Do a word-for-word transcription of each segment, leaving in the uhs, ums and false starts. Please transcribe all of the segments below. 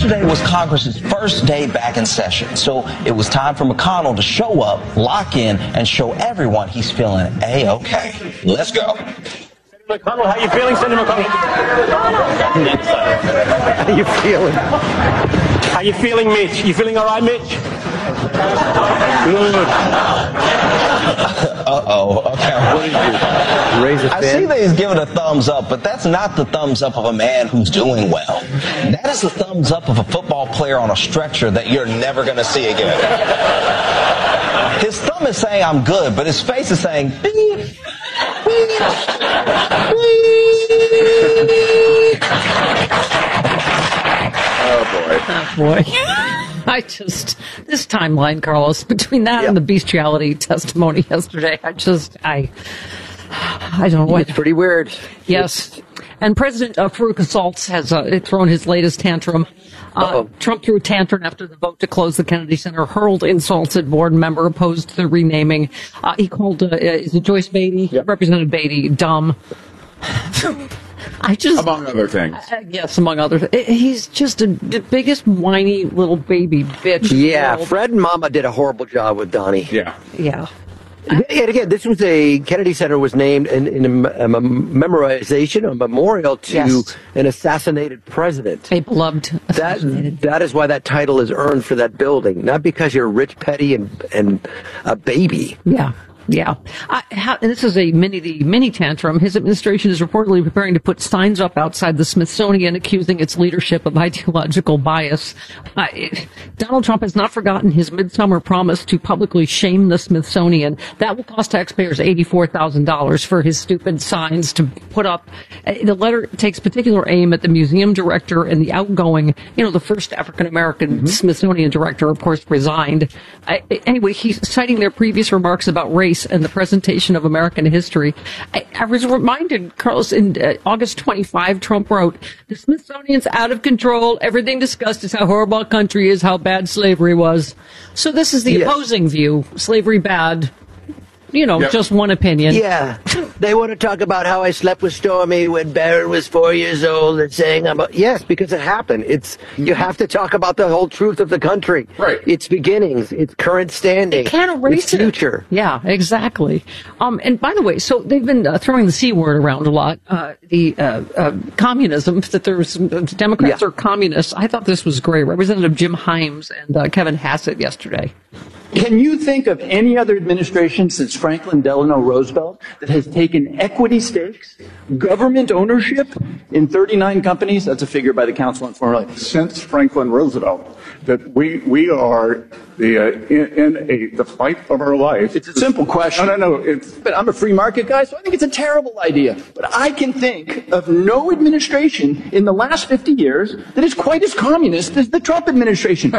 Yesterday was Congress's first day back in session, so it was time for McConnell to show up, lock in, and show everyone he's feeling A-okay. Let's go. McConnell, how you feeling, Senator McConnell? How you feeling? How you feeling, Mitch? You feeling all right, Mitch? Uh-oh. Okay. What did you raise a I see that he's giving a thumbs up, but that's not the thumbs up of a man who's doing well. That is the thumbs up of a football player on a stretcher that you're never going to see again. His thumb is saying, I'm good, but his face is saying, beep, beep, beep. Oh, boy. Oh, boy. I just, this timeline, Carlos, between that yeah. and the bestiality testimony yesterday, I just, I, I don't know what. It's pretty weird. Yes. And President uh, Farouk Assaults has uh, thrown his latest tantrum. Uh, Trump threw a tantrum after the vote to close the Kennedy Center, hurled insults at board member opposed to the renaming. Uh, he called, uh, is it Joyce Beatty? Yep. Representative Beatty, dumb. I just, among other things. Uh, yes, among other things. He's just a, the biggest whiny little baby bitch. Yeah, Fred and Mama did a horrible job with Donnie. Yeah. Yeah. And again, this was a Kennedy Center was named in, in a, a memorization, a memorial to Yes. an assassinated president. A beloved That assassinated. that is why that title is earned for that building, not because you're rich, petty, and and a baby. Yeah. Yeah. I, how, and this is a mini, the mini tantrum. His administration is reportedly preparing to put signs up outside the Smithsonian accusing its leadership of ideological bias. Uh, it, Donald Trump has not forgotten his midsummer promise to publicly shame the Smithsonian. That will cost taxpayers eighty-four thousand dollars for his stupid signs to put up. Uh, the letter takes particular aim at the museum director and the outgoing, you know, the first African-American mm-hmm. Smithsonian director, of course, resigned. Uh, anyway, he's citing their previous remarks about race and the presentation of American history. I, I was reminded, Carlos, in uh, August twenty-fifth, Trump wrote, the Smithsonian's out of control. Everything discussed is how horrible our country is, how bad slavery was. So this is the Yes. opposing view. Slavery bad. You know, Yep. just one opinion. Yeah, they want to talk about how I slept with Stormy when Barron was four years old and saying I'm a, yes, because it happened. It's you have to talk about the whole truth of the country, Right. Its beginnings, its current standing, They can't erase its future. it. Yeah, exactly. Um, and by the way, so they've been uh, throwing the C word around a lot. Uh, the uh, uh, communism, that there's Democrats Yeah. are communists. I thought this was great. Representative Jim Himes and uh, Kevin Hassett yesterday. Can you think of any other administration since Franklin Delano Roosevelt that has taken equity stakes, government ownership in thirty-nine companies? That's a figure by the Council on Foreign Relations. Since Franklin Roosevelt, that we we are the uh, in, in a the fight of our life. It's a simple question. No, no, no. It's But I'm a free market guy, so I think it's a terrible idea. But I can think of no administration in the last fifty years that is quite as communist as the Trump administration.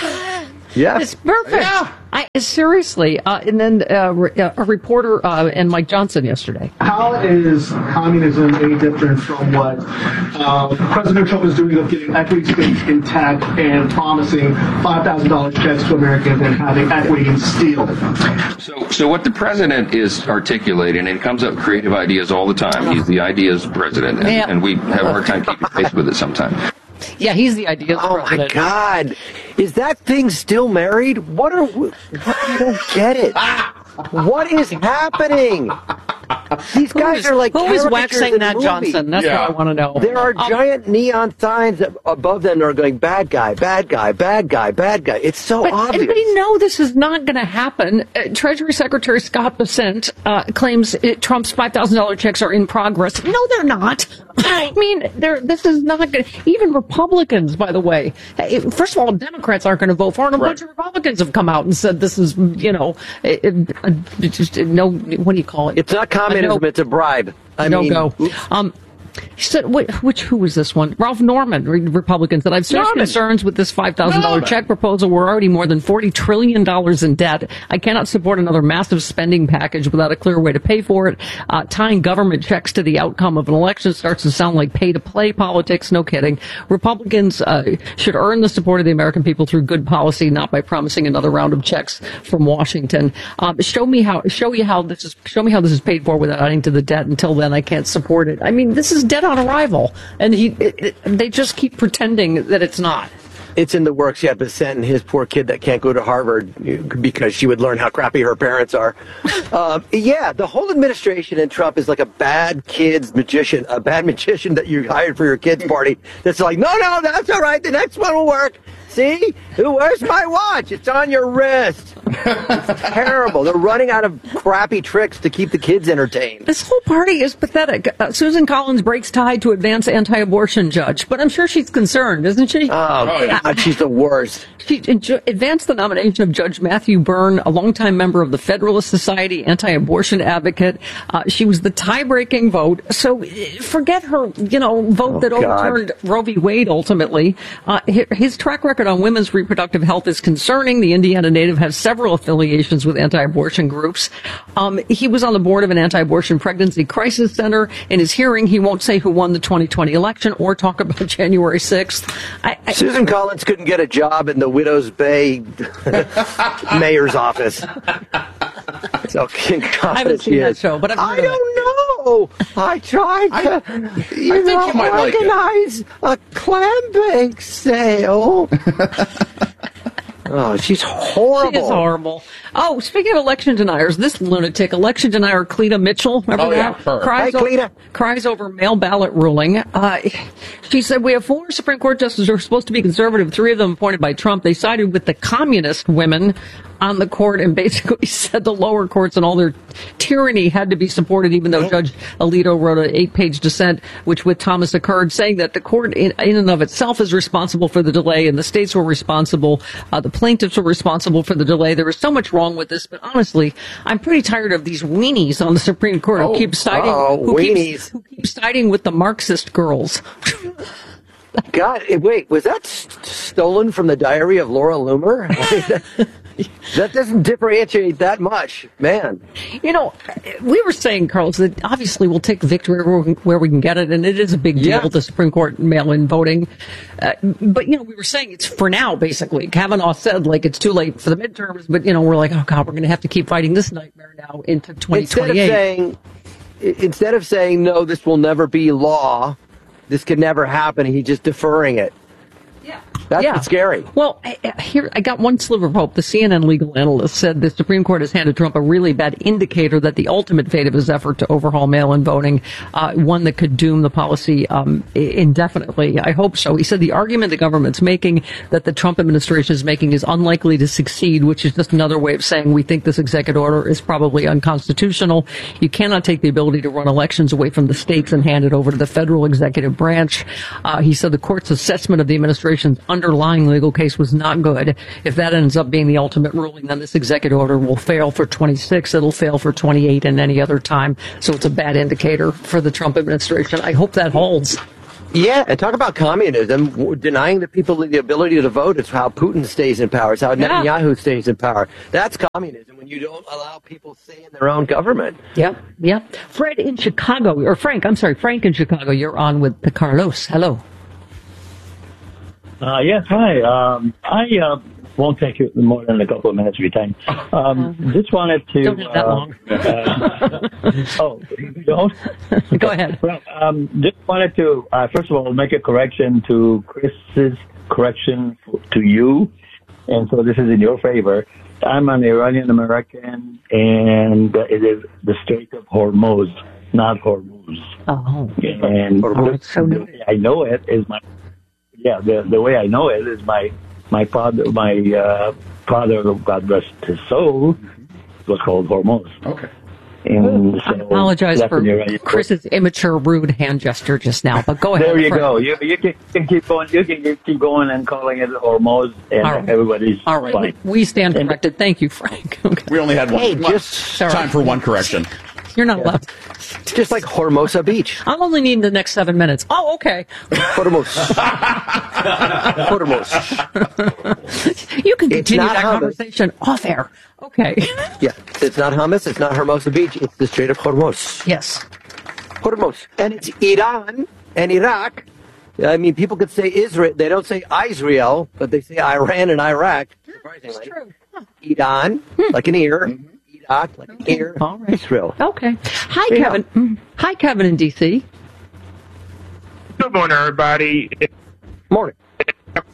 Yeah, It's perfect. Yeah. I, seriously. Uh, and then uh, re- uh, a reporter uh, and Mike Johnson yesterday. How is communism any different from what uh, President Trump is doing of getting equity stakes intact and promising five thousand dollars checks to Americans and having equity in steel? So, so what the president is articulating, and comes up with creative ideas all the time. He's the ideas president, and, Yeah. and we have a hard time keeping pace with it sometimes. Yeah, he's the idea. Oh my God! Is that thing still married? What are we, I don't get it. What is happening? These guys is- are like who is caricatures waxing in that movies. Johnson? That's Yeah. what I want to know. There are Um, giant neon signs above them that are going bad guy, bad guy, bad guy, bad guy. It's so But obvious. anybody know this is not going to happen? Uh, Treasury Secretary Scott Bessent uh, claims it, Trump's five thousand dollars checks are in progress. No, they're not. I mean, they're, this is not going to... Even Republicans, by the way. uh, First of all, Democrats aren't going to vote for it. And a Right. bunch of Republicans have come out and said this is, you know, uh, uh, just uh, no... What do you call it? It's not communism, no- it's a bribe. I no mean, go. oops. Um, he said, which, which, who was this one? Ralph Norman, re- Republican, said, I have serious Norman. concerns with this five thousand dollars Norman. check proposal. We're already more than forty trillion dollars in debt. I cannot support another massive spending package without a clear way to pay for it. Uh, tying government checks to the outcome of an election starts to sound like pay-to-play politics. No kidding. Republicans uh, should earn the support of the American people through good policy, not by promising another round of checks from Washington. Um, show me how. Show you how this is. Show me how this is paid for without adding to the debt. Until then, I can't support it. I mean, this is debt on arrival. And he, it, it, they just keep pretending that it's not. It's in the works yet, but Sen, his poor kid that can't go to Harvard because she would learn how crappy her parents are. Um, yeah, the whole administration in Trump is like a bad kid's magician, a bad magician that you hired for your kid's party. That's like, no, no, that's all right. The next one will work. See? Where's my watch? It's on your wrist. It's terrible. They're running out of crappy tricks to keep the kids entertained. This whole party is pathetic. Uh, Susan Collins breaks tie to advance anti-abortion judge, but I'm sure she's concerned, isn't she? Oh, oh yeah. God, she's the worst. She advanced the nomination of Judge Matthew Byrne, a longtime member of the Federalist Society, anti-abortion advocate. Uh, she was the tie-breaking vote. So forget her, you know, vote oh, that overturned God. Roe v. Wade ultimately. Uh, his track record on women's reproductive health is concerning. The Indiana native has several affiliations with anti-abortion groups. Um, he was on the board of an anti-abortion pregnancy crisis center. In his hearing, he won't say who won the twenty twenty election or talk about January sixth. I, I, Susan Collins couldn't get a job in the Widows Bay mayor's office. So I haven't seen that show, but I've I don't know. I tried to, I, you I know, think you might organize like a clam bake sale. Oh, she's horrible. She is horrible. Oh, speaking of election deniers, this lunatic, election denier Cleta Mitchell, remember oh, that? Yeah, her. Cries, Hi, Cleta. over, cries over mail ballot ruling. Uh, she said, we have four Supreme Court justices who are supposed to be conservative, three of them appointed by Trump. They sided with the communist women on the court and basically said the lower courts and all their tyranny had to be supported, even though Judge Alito wrote an eight-page dissent, which with Thomas occurred, saying that the court in, in and of itself is responsible for the delay and the states were responsible, uh, the plaintiffs were responsible for the delay. There was so much wrong with this, but honestly, I'm pretty tired of these weenies on the Supreme Court who oh, keep siding, oh, who, weenies. keeps, who keep siding with the Marxist girls. God, wait, was that st- stolen from the diary of Laura Loomer? I mean, that, that doesn't differentiate that much, man. You know, we were saying, Carlos, that obviously we'll take victory where we, where we can get it, and it is a big deal, yeah. the Supreme Court mail-in voting. Uh, but, you know, we were saying it's for now, basically. Kavanaugh said, like, it's too late for the midterms, but, you know, we're like, oh, God, we're going to have to keep fighting this nightmare now into twenty twenty-eight. Instead of saying, instead of saying, no, this will never be law, this could never happen, he's just deferring it. Yeah. That's yeah. scary. Well, I, here, I got one sliver of hope. The C N N legal analyst said the Supreme Court has handed Trump a really bad indicator that the ultimate fate of his effort to overhaul mail-in voting, uh, one that could doom the policy um, indefinitely. I hope so. He said the argument the government's making that the Trump administration is making is unlikely to succeed, which is just another way of saying we think this executive order is probably unconstitutional. You cannot take the ability to run elections away from the states and hand it over to the federal executive branch. Uh, he said the court's assessment of the administration's underlying legal case was not good. If that ends up being the ultimate ruling, then this executive order will fail for twenty-six. It'll fail for twenty-eight and any other time. So it's a bad indicator for the Trump administration. I hope that holds. Yeah, and talk about communism, denying the people the ability to vote. It's how Putin stays in power. It's how yeah. Netanyahu stays in power. That's communism, when you don't allow people to say in their own government. Yeah, yeah. Fred in Chicago, or Frank, I'm sorry, Frank in Chicago, you're on with the Carlos. Hello. Uh, yes, hi. Um, I uh, won't take you more than a couple of minutes of your time. Um, just wanted to... Don't have that uh, long. Uh, oh, you don't? Go ahead. Well, um, just wanted to, uh, first of all, make a correction to Chris's correction to you. And so this is in your favor. I'm an Iranian American, and uh, it is the Strait of Hormuz, not Hormuz. Oh. And oh, so the way I know it is my... Yeah, the the way I know it is my my father, my uh, father, God rest his soul, was called Hormuz. Okay. And so I apologize for Chris's immature, rude hand gesture just now, but go ahead. There you Frank. go. You, you, can, you can keep going. You can keep going and calling it Hormuz, and right. everybody's All right. fine. We stand corrected. Thank you, Frank. Okay. We only had one. Hey, one just time for one correction. You're not allowed. Just like Hermosa Beach. I'm only needing the next seven minutes. Oh, okay. Hormuz. Hormuz. You can It's continue not that hummus. conversation off air. Okay. Yeah, it's not hummus, it's not Hermosa Beach, it's the Strait of Hormuz. Yes. Hormuz. And it's Iran and Iraq. I mean, people could say Israel. They don't say Israel, but they say Iran and Iraq. It's true. Huh. Iran, Hmm. like an ear. Iraq, like an Okay. ear. All right. Israel. Okay. Hi, Yeah. Kevin. Mm. Hi, Kevin in D C. Good morning, everybody. Morning.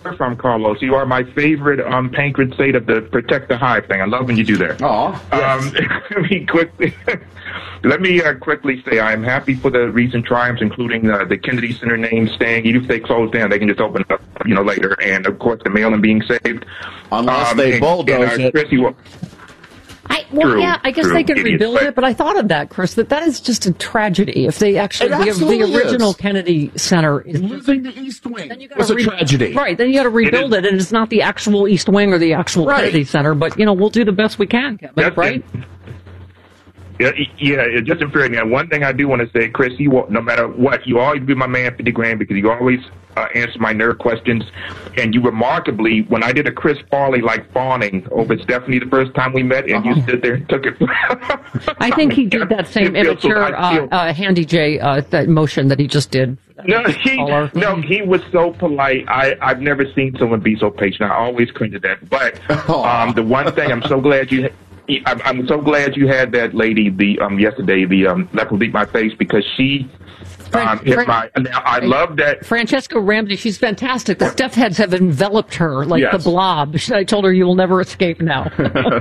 from Carlos. You are my favorite um, pancreas state of the Protect the Hive thing. I love when you do that. Aw, yes. Um, let me quickly, let me uh, quickly say I am happy for the recent triumphs, including uh, the Kennedy Center name staying. Even if they close down, they can just open up, you know, later. And of course, the mail-in being saved. Unless um, they and, bulldoze and, uh, it. Chris, you, I, well, True, yeah, I guess true, they could idiots, rebuild but- it, but I thought of that, Chris, that that is just a tragedy. If they actually, It the, absolutely the original is. Kennedy Center is Losing the East Wing then you gotta was a re- tragedy. Right, then you got to rebuild it, and it's not the actual East Wing or the actual Right. Kennedy Center, but, you know, we'll do the best we can, Kevin, That's right? it. Yeah, yeah, it- just in fairness. Now, one thing I do want to say, Chris, you will- no matter what, you always be my man, fifty grand, because you always uh, answer my nerd questions. And you remarkably, when I did a Chris Farley like fawning over Stephanie the first time we met, and Uh-huh. you stood there and took it. I think he did that same It feels so- immature I feel- uh, uh, Handy J uh, that motion that he just did. No, he Caller. no, he was so polite. I I've never seen someone be so patient. I always cringe at that. But um, the one thing I'm so glad you. I'm, I'm so glad you had that lady the um yesterday the um that beat my face, because she um, hit Fran- my. Now I love that. Francesca Ramsey, she's fantastic. The death heads have enveloped her like Yes. the blob. I told her you will never escape now.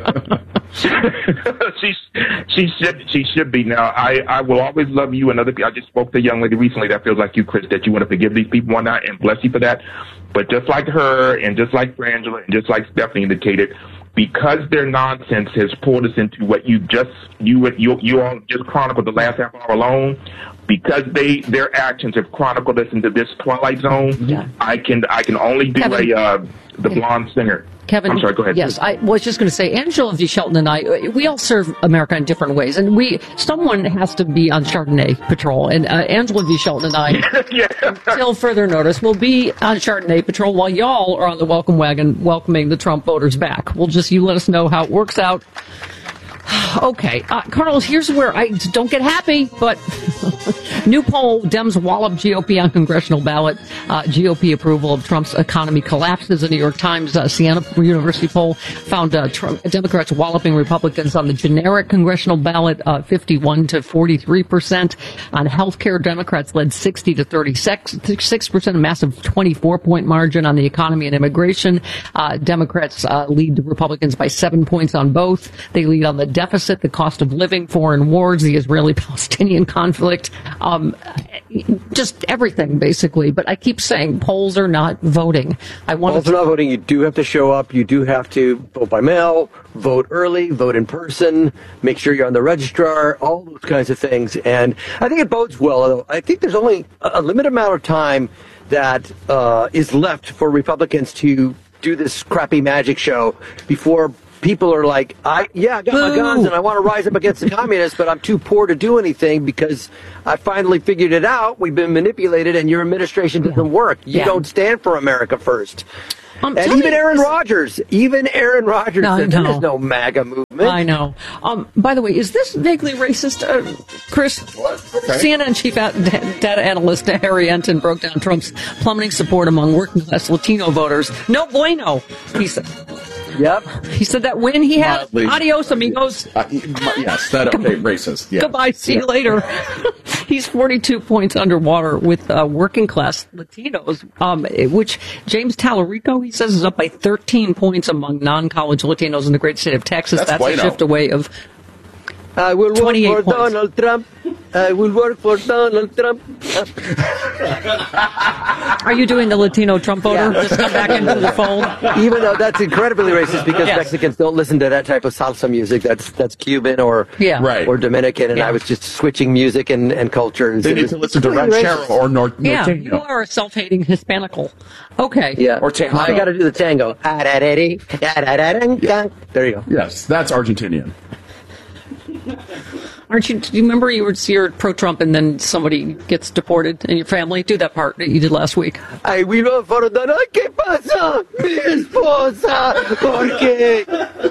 she she should she should be. Now I I will always love you and other people. I just spoke to a young lady recently that feels like you, Chris, that you want to forgive these people one night, and bless you for that. But just like her and just like Frangela and just like Stephanie indicated, because their nonsense has pulled us into what you just you you you all just chronicled the last half hour alone. Because they their actions have chronicled us into this twilight zone. Yeah. I can I can only do Kevin. a uh, the blonde singer. Kevin, I'm sorry, go ahead. Yes, I was just going to say, Angela V. Shelton and I, we all serve America in different ways, and we someone has to be on Chardonnay patrol, and uh, Angela V. Shelton and I, yeah. until further notice, will be on Chardonnay patrol while y'all are on the welcome wagon welcoming the Trump voters back. We'll just, you let us know how it works out. Okay, uh, Carlos, here's where I don't get happy, but new poll, Dems wallop G O P on congressional ballot. Uh, G O P approval of Trump's economy collapses. The New York Times uh, Siena University poll found uh, Trump, Democrats walloping Republicans on the generic congressional ballot, uh, fifty-one to forty-three percent. On health care, Democrats led sixty to thirty-six percent, a massive twenty-four point margin. On the economy and immigration, uh, Democrats uh, lead the Republicans by seven points on both. They lead on the deficit, the cost of living, foreign wars, the Israeli-Palestinian conflict, um, just everything, basically. But I keep saying polls are not voting. I want Polls to are not voting. You do have to show up. You do have to vote by mail, vote early, vote in person, make sure you're on the registrar, all those kinds of things. And I think it bodes well. Though I think there's only a limited amount of time that uh, is left for Republicans to do this crappy magic show before people are like, I yeah, I got my guns and I want to rise up against the communists, but I'm too poor to do anything because I finally figured it out. We've been manipulated and your administration doesn't work. You Yeah. don't stand for America first. Um, and tell even me- Aaron Rodgers, even Aaron Rodgers I said there know. is no MAGA movement. I know. Um, by the way, is this vaguely racist, uh, Chris? Okay. C N N chief a- data analyst Harry Enton broke down Trump's plummeting support among working-class Latino voters. No bueno, he said. Yep. He said that when he had Mildly. adios, amigos. Uh, yes, that okay, racist. Yeah. Goodbye. See Yeah. you later. He's forty-two points underwater with uh, working class Latinos, um, which James Tallarico, he says, is up by thirteen points among non-college Latinos in the great state of Texas. That's That's, a bueno. shift away of I will work twenty-eight for points. Donald Trump. I will work for Donald Trump. Are you doing the Latino Trump voter? Yeah. Just come back into the fold. Even though that's incredibly racist because Yes. Mexicans don't listen to that type of salsa music. That's that's Cuban or Yeah. Right. or Dominican, and Yeah. I was just switching music and, and cultures. They It need was to listen to completely Ranchero racist. or Nor- Yeah, Norteño. you are a self-hating Hispanical. Okay. Yeah. Or tango. I got to do the tango. There you go. Yes, that's Argentinian. Aren't you? Do you remember you were you're pro-Trump and then somebody gets deported in your family? Do that part that you did last week. I will vote for Donald. ¿Qué pasa? Mi esposa. ¿Por qué?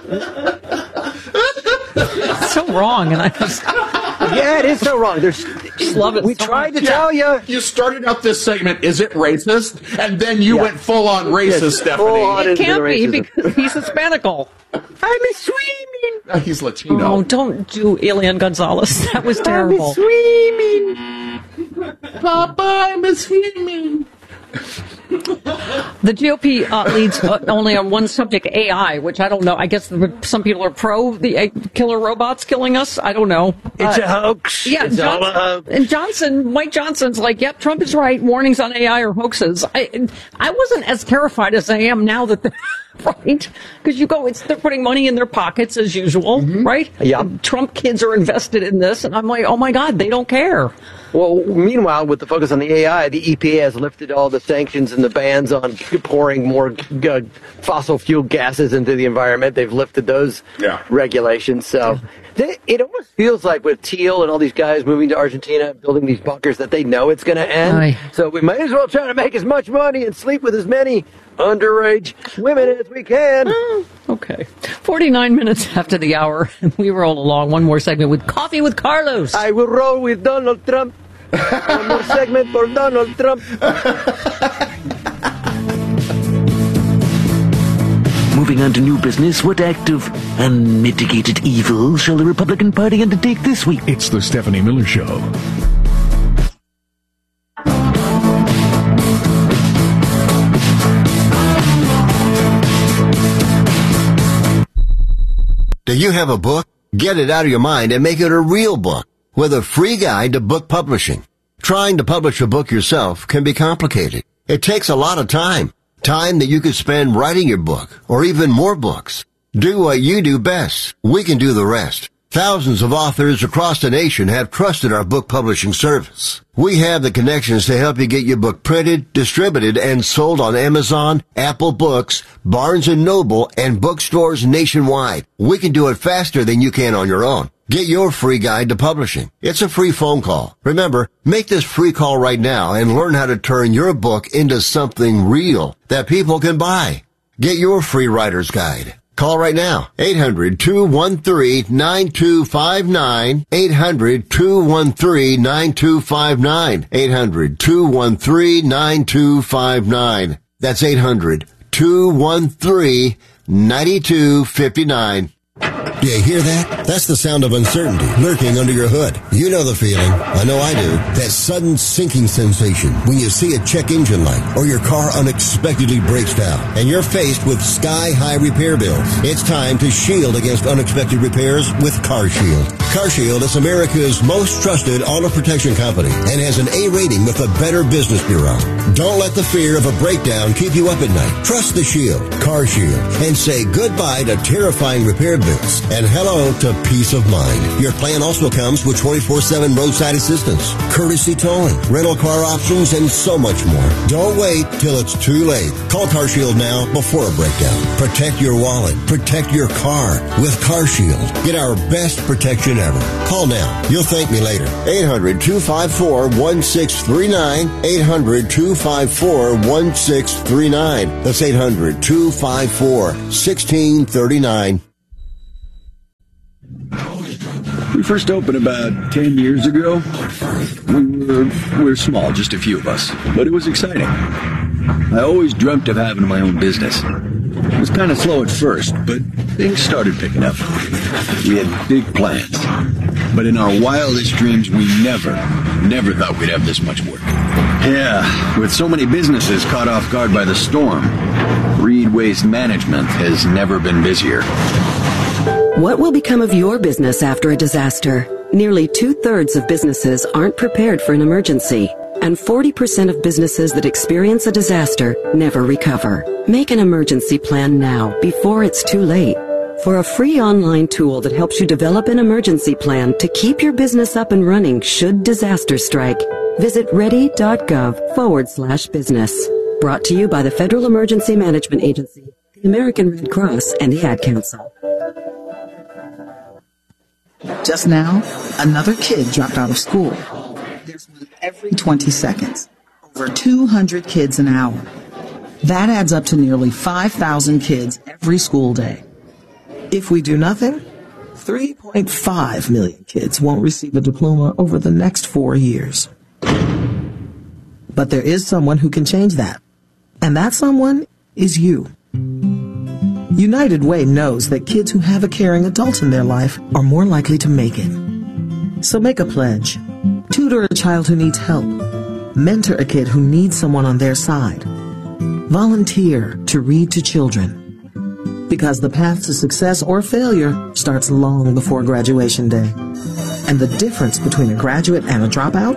It's so wrong, and I just Yeah, it is so wrong. There's, just love it. we so tried much. to tell you. You started out this segment, is it racist? And then you Yeah. went full on racist, Yes, Stephanie. full on. It into can't the be racism. because he's Hispanical. I'm swimming. Uh, He's Latino. Oh, don't do Elian Gonzalez. That was terrible. I'm swimming. Papa, I'm swimming. The G O P uh, leads uh, only on one subject, A I, which I don't know. I guess the, some people are pro the uh, killer robots killing us. I don't know. It's uh, a hoax. Yeah, it's John- all a hoax. And Johnson, Mike Johnson's like, yep, Trump is right. Warnings on A I are hoaxes. I, I wasn't as terrified as I am now that, right? Because you go, it's they're putting money in their pockets as usual, mm-hmm. right? Yeah. Trump kids are invested in this, and I'm like, oh my God, they don't care. Well, meanwhile, with the focus on the A I, the E P A has lifted all the sanctions and the bans on pouring more uh, fossil fuel gases into the environment. They've lifted those Yeah. regulations. So Yeah. they, it almost feels like with Teal and all these guys moving to Argentina, building these bunkers, that they know it's going to end. Aye. So we might as well try to make as much money and sleep with as many underage women as we can. Oh, okay. forty-nine minutes after the hour, and we roll along. One more segment with Coffee with Carlos. I will roll with Donald Trump. One more segment for Donald Trump. Moving on to new business, what act of unmitigated evil shall the Republican Party undertake this week? It's the Stephanie Miller Show. Do you have a book? Get it out of your mind and make it a real book with a free guide to book publishing. Trying to publish a book yourself can be complicated. It takes a lot of time. Time that you could spend writing your book or even more books. Do what you do best. We can do the rest. Thousands of authors across the nation have trusted our book publishing service. We have the connections to help you get your book printed, distributed, and sold on Amazon, Apple Books, Barnes and Noble, and bookstores nationwide. We can do it faster than you can on your own. Get your free guide to publishing. It's a free phone call. Remember, make this free call right now and learn how to turn your book into something real that people can buy. Get your free writer's guide. Call right now. eight hundred, two one three, nine two five nine. eight hundred, two one three, nine two five nine. eight hundred, two one three, nine two five nine. That's eight hundred, two one three, nine two five nine. Do you hear that? That's the sound of uncertainty lurking under your hood. You know the feeling. I know I do. That sudden sinking sensation when you see a check engine light or your car unexpectedly breaks down and you're faced with sky-high repair bills. It's time to shield against unexpected repairs with CarShield. CarShield is America's most trusted auto protection company and has an A rating with the Better Business Bureau. Don't let the fear of a breakdown keep you up at night. Trust the Shield, CarShield, and say goodbye to terrifying repair bills and hello to peace of mind. Your plan also comes with twenty-four seven roadside assistance, courtesy towing, rental car options, and so much more. Don't wait till it's too late. Call CarShield now before a breakdown. Protect your wallet. Protect your car with CarShield. Get our best protection ever. Call now. You'll thank me later. eight hundred, two five four, one six three nine. eight hundred, two five four, one six three nine. That's eight hundred, two five four, one six three nine. We first opened about ten years ago. We were, we were small, just a few of us, but it was exciting. I always dreamt of having my own business. It was kind of slow at first, but things started picking up. We had big plans, but in our wildest dreams, we never, never thought we'd have this much work. Yeah, with so many businesses caught off guard by the storm, Reed Waste Management has never been busier. What will become of your business after a disaster? Nearly two-thirds of businesses aren't prepared for an emergency, and forty percent of businesses that experience a disaster never recover. Make an emergency plan now, before it's too late. For a free online tool that helps you develop an emergency plan to keep your business up and running should disaster strike, visit ready.gov forward slash business. Brought to you by the Federal Emergency Management Agency, the American Red Cross, and the Ad Council. Just now, another kid dropped out of school. There's one every twenty seconds. Over two hundred kids an hour. That adds up to nearly five thousand kids every school day. If we do nothing, three point five million kids won't receive a diploma over the next four years. But there is someone who can change that. And that someone is you. United Way knows that kids who have a caring adult in their life are more likely to make it. So make a pledge. Tutor a child who needs help. Mentor a kid who needs someone on their side. Volunteer to read to children. Because the path to success or failure starts long before graduation day. And the difference between a graduate and a dropout?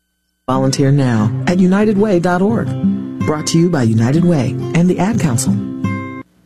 Volunteer now at united way dot org. Brought to you by United Way and the Ad Council.